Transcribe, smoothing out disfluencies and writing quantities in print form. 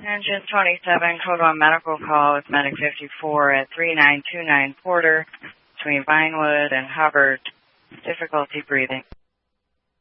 Engine 27, Code 1 medical call with Medic 54 at 3929 Porter between Vinewood and Hubbard. Difficulty breathing.